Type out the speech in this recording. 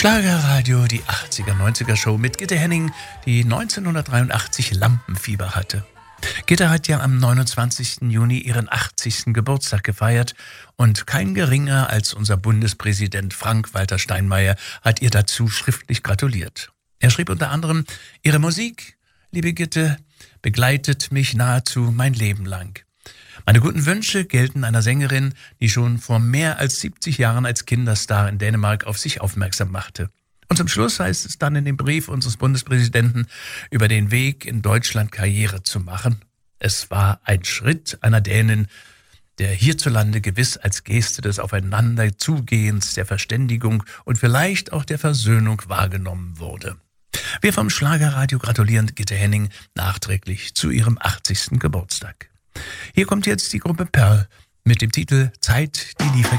Schlagerradio, die 80er, 90er Show mit Gitte Henning, die 1983 Lampenfieber hatte. Gitte hat ja am 29. Juni ihren 80. Geburtstag gefeiert und kein geringer als unser Bundespräsident Frank-Walter Steinmeier hat ihr dazu schriftlich gratuliert. Er schrieb unter anderem: Ihre Musik, liebe Gitte, begleitet mich nahezu mein Leben lang. Meine guten Wünsche gelten einer Sängerin, die schon vor mehr als 70 Jahren als Kinderstar in Dänemark auf sich aufmerksam machte. Und zum Schluss heißt es dann in dem Brief unseres Bundespräsidenten über den Weg in Deutschland Karriere zu machen: Es war ein Schritt einer Dänin, der hierzulande gewiss als Geste des Aufeinanderzugehens, der Verständigung und vielleicht auch der Versöhnung wahrgenommen wurde. Wir vom Schlagerradio gratulieren Gitte Henning nachträglich zu ihrem 80. Geburtstag. Hier kommt jetzt die Gruppe Perl mit dem Titel Zeit, die nie vergeht.